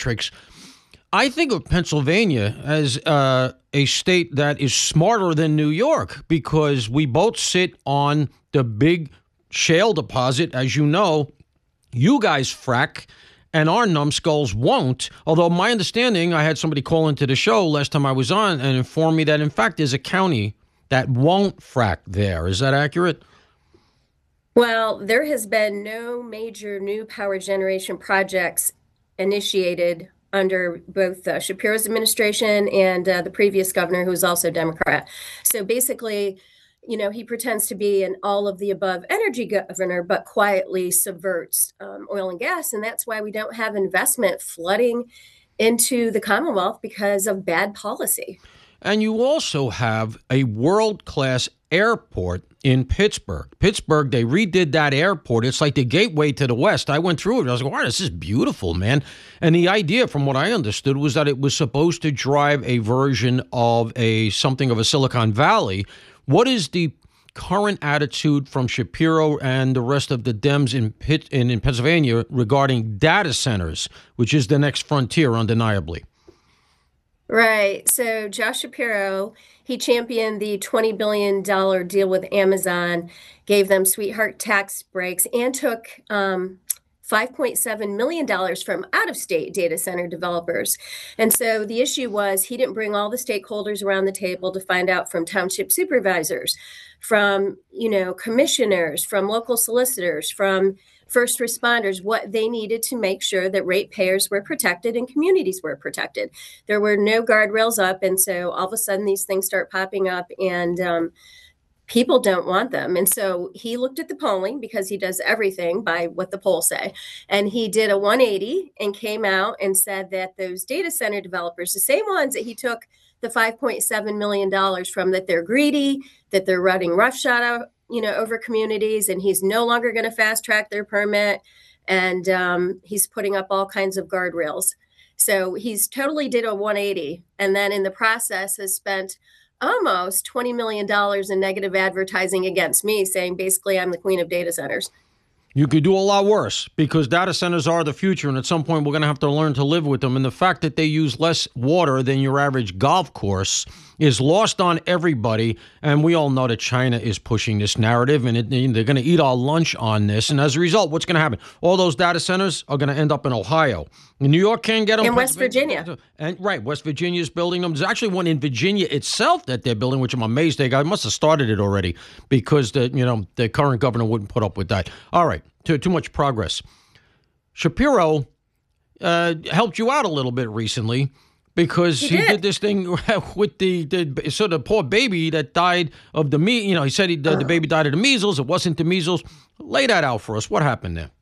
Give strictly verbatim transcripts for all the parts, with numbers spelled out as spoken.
metrics. I think of Pennsylvania as uh, a state that is smarter than New York because we both sit on the big shale deposit. As you know, you guys frack and our numbskulls won't. Although my understanding, I had somebody call into the show last time I was on and inform me that, in fact, there's a county that won't frack there. Is that accurate? Well, there has been no major new power generation projects initiated under both uh, Shapiro's administration and uh, the previous governor, who was also Democrat. So basically, you know, he pretends to be an all of the above energy governor, but quietly subverts um, oil and gas. And that's why we don't have investment flooding into the Commonwealth because of bad policy. And you also have a world-class airport in Pittsburgh. Pittsburgh, they redid that airport. It's like the gateway to the West. I went through it. I was like, wow, this is beautiful, man. And the idea, from what I understood, was that it was supposed to drive a version of a something of a Silicon Valley. What is the current attitude from Shapiro and the rest of the Dems in Pitt in, in Pennsylvania regarding data centers, which is the next frontier, undeniably? Right. So Josh Shapiro, he championed the twenty billion dollars deal with Amazon, gave them sweetheart tax breaks, and took um, five point seven million dollars from out-of-state data center developers. And so the issue was he didn't bring all the stakeholders around the table to find out from township supervisors, from, you know, commissioners, from local solicitors, from first responders, what they needed to make sure that ratepayers were protected and communities were protected. There were no guardrails up. And so all of a sudden these things start popping up and um, people don't want them. And so he looked at the polling because he does everything by what the polls say. And he did a one eighty and came out and said that those data center developers, the same ones that he took the five point seven million dollars from, that they're greedy, that they're running roughshod out, you know, over communities, and he's no longer going to fast track their permit. And um, he's putting up all kinds of guardrails. So he's totally did a one eighty. And then in the process has spent almost twenty million dollars in negative advertising against me, saying basically I'm the queen of data centers. You could do a lot worse because data centers are the future, and at some point we're going to have to learn to live with them. And the fact that they use less water than your average golf course is lost on everybody. And we all know that China is pushing this narrative, and it, they're going to eat our lunch on this. And as a result, what's going to happen? All those data centers are going to end up in Ohio. New York can't get them. In West Virginia. And right, West Virginia is building them. There's actually one in Virginia itself that they're building, which I'm amazed they got. Must have started it already because the you know the current governor wouldn't put up with that. All right, too too much progress. Shapiro uh, helped you out a little bit recently because he, he did. did this thing with the, the so the poor baby that died of the me. You know, he said he, the, the baby died of the measles. It wasn't the measles. Lay that out for us. What happened there?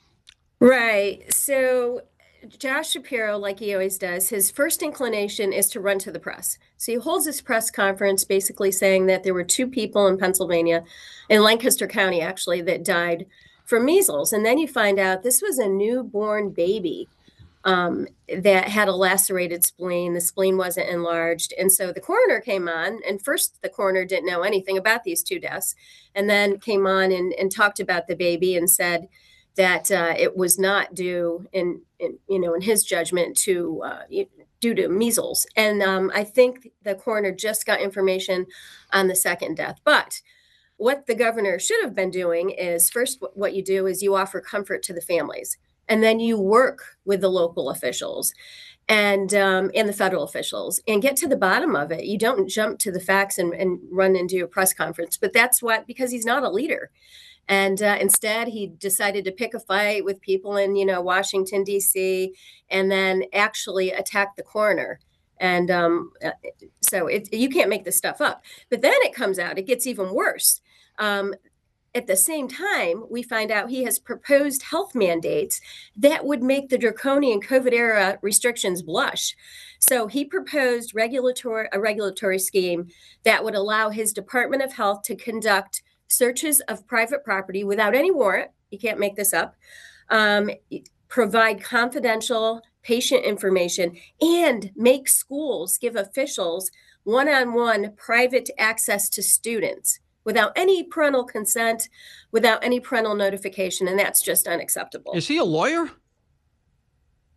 Right. So Josh Shapiro, like he always does, his first inclination is to run to the press. So he holds this press conference basically saying that there were two people in Pennsylvania, in Lancaster County actually, that died from measles. And then you find out this was a newborn baby um, that had a lacerated spleen. The spleen wasn't enlarged. And so the coroner came on, and first the coroner didn't know anything about these two deaths, and then came on and, and talked about the baby and said that uh, it was not due, in, in you know, in his judgment, to uh, due to measles. And um, I think the coroner just got information on the second death. But what the governor should have been doing is, first, what you do is you offer comfort to the families, and then you work with the local officials and um, and the federal officials and get to the bottom of it. You don't jump to the facts and, and run into a press conference. But that's what, because he's not a leader. And uh, instead, he decided to pick a fight with people in, you know, Washington, D C, and then actually attack the coroner. And um, so it, you can't make this stuff up. But then it comes out, it gets even worse. Um, at the same time, we find out he has proposed health mandates that would make the draconian COVID era restrictions blush. So he proposed regulatory a regulatory scheme that would allow his Department of Health to conduct searches of private property without any warrant. You can't make this up. Um, provide confidential patient information, and make schools give officials one-on-one private access to students without any parental consent, without any parental notification. And that's just unacceptable. Is he a lawyer?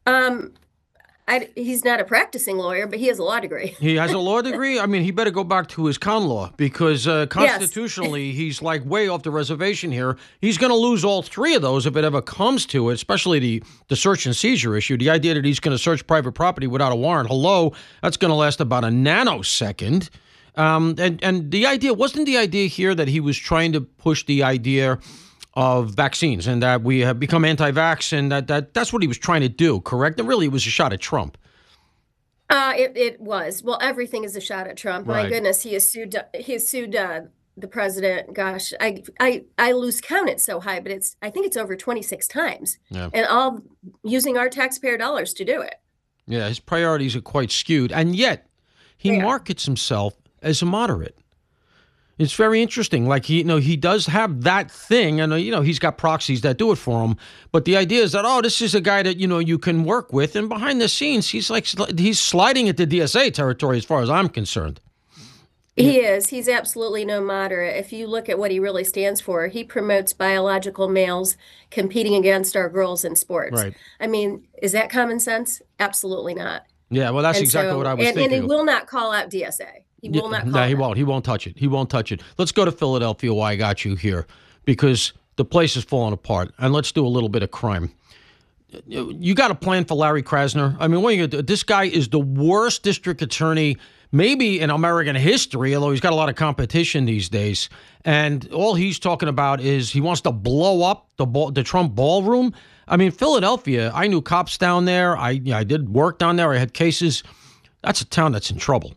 Um, I, he's not a practicing lawyer, but he has a law degree. He has a law degree? I mean, he better go back to his con law because uh, constitutionally, yes. He's like way off the reservation here. He's going to lose all three of those if it ever comes to it, especially the, the search and seizure issue. The idea that he's going to search private property without a warrant, hello, that's going to last about a nanosecond. Um, and, and the idea, wasn't the idea here that he was trying to push the idea of vaccines and that we have become anti-vax and that, that that's what he was trying to do, correct? And really, it was a shot at Trump. Uh, it, it was. Well, everything is a shot at Trump. Right. My goodness, he has sued, he has sued uh, the president. Gosh, I, I, I lose count. It's so high, but it's, I think it's over twenty-six times yeah. and all using our taxpayer dollars to do it. Yeah, his priorities are quite skewed. And yet he they markets are. himself as a moderate. It's very interesting. Like, he, you know, he does have that thing, and, you know, he's got proxies that do it for him. But the idea is that, oh, this is a guy that, you know, you can work with. And behind the scenes, he's like, he's sliding into D S A territory as far as I'm concerned. He is. He's absolutely no moderate. If you look at what he really stands for, he promotes biological males competing against our girls in sports. Right. I mean, is that common sense? Absolutely not. Yeah, well, that's and exactly so, what I was and, thinking. And he will not call out D S A. He will not call No, he it. won't. He won't touch it. He won't touch it. Let's go to Philadelphia, why I got you here, because the place is falling apart. And let's do a little bit of crime. You got a plan for Larry Krasner? I mean, what are you going to do? This guy is the worst district attorney maybe in American history, although he's got a lot of competition these days. And all he's talking about is he wants to blow up the ball, the Trump ballroom. I mean, Philadelphia, I knew cops down there. I, I did work down there. I had cases. That's a town that's in trouble.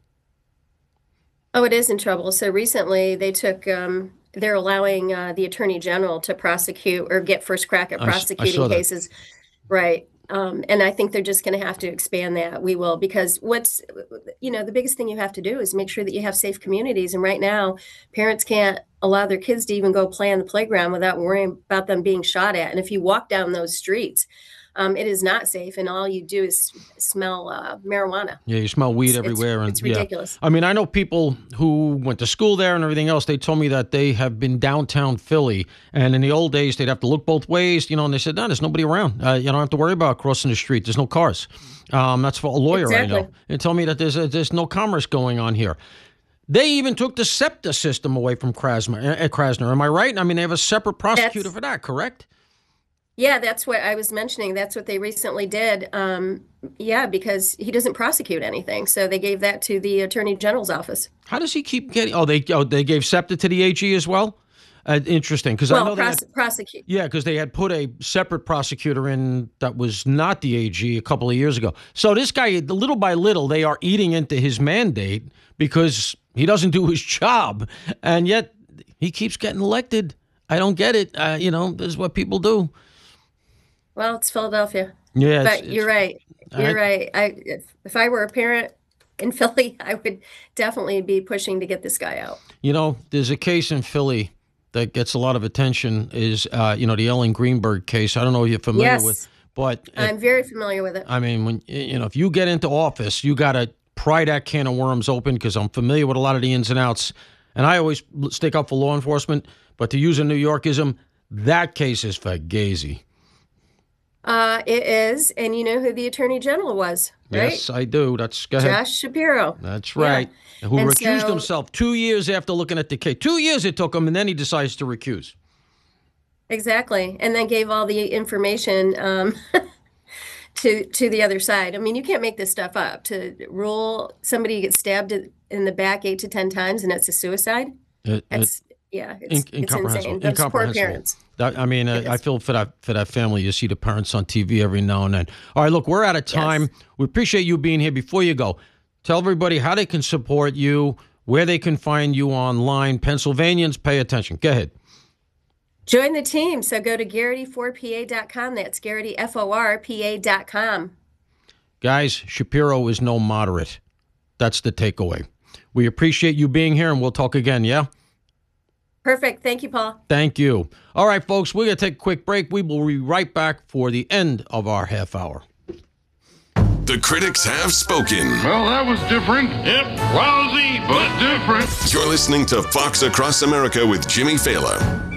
Oh, it is in trouble. So recently they took, um, they're allowing uh, the attorney general to prosecute or get first crack at prosecuting I, I cases. Right. Um, and I think they're just going to have to expand that. We will, because what's, you know, the biggest thing you have to do is make sure that you have safe communities. And right now, parents can't allow their kids to even go play on the playground without worrying about them being shot at. And if you walk down those streets, Um, it is not safe, and all you do is smell uh, marijuana. Yeah, you smell weed it's, everywhere. It's, and it's ridiculous. Yeah. I mean, I know people who went to school there and everything else. They told me that they have been downtown Philly, and in the old days, they'd have to look both ways, you know, and they said, no, there's nobody around. Uh, you don't have to worry about crossing the street. There's no cars. Um, that's for a lawyer exactly. I know. They told me that there's, a, there's no commerce going on here. They even took the SEPTA system away from Krasner. Uh, Krasner. Am I right? I mean, they have a separate prosecutor that's- for that, correct? Yeah, that's what I was mentioning. That's what they recently did. Um, yeah, because he doesn't prosecute anything. So they gave that to the Attorney General's office. How does he keep getting... Oh, they oh, they gave SEPTA to the A G as well? Uh, interesting, because well, I know pros- they had, prosecute. Yeah, because they had put a separate prosecutor in that was not the A G a couple of years ago. So this guy, little by little, they are eating into his mandate because he doesn't do his job. And yet he keeps getting elected. I don't get it. Uh, you know, this is what people do. Well, it's Philadelphia. Yeah, but it's, you're right. You're I, right. I if, if I were a parent in Philly, I would definitely be pushing to get this guy out. You know, there's a case in Philly that gets a lot of attention. Is uh, you know, the Ellen Greenberg case. I don't know if you're familiar yes, with, but I'm if, very familiar with it. I mean, when you know, if you get into office, you got to pry that can of worms open because I'm familiar with a lot of the ins and outs, and I always stick up for law enforcement. But to use a New Yorkism, that case is fugazi. Uh, it is, and you know who the Attorney General was, right? Yes, I do. That's go ahead. Josh Shapiro. That's right. Yeah. Who and recused so, himself two years after looking at the case. Two years it took him, and then he decides to recuse. Exactly, and then gave all the information um, to to the other side. I mean, you can't make this stuff up. To rule somebody gets stabbed in the back eight to ten times, and it's a suicide. It, That's it, yeah, it's, in, it's insane. Those poor parents. That, I mean, uh, I feel for that for that family. You see the parents on T V every now and then. All right, look, we're out of time. Yes. We appreciate you being here. Before you go, tell everybody how they can support you, where they can find you online. Pennsylvanians, pay attention. Go ahead. Join the team. So go to Garrity four P A dot com. That's Garrity F O R P A dot com. Guys, Shapiro is no moderate. That's the takeaway. We appreciate you being here, and we'll talk again, yeah? Perfect. Thank you, Paul. Thank you. All right, folks, we're going to take a quick break. We will be right back for the end of our half hour. The critics have spoken. Well, that was different. Yep, lousy, but different. You're listening to Fox Across America with Jimmy Fallon.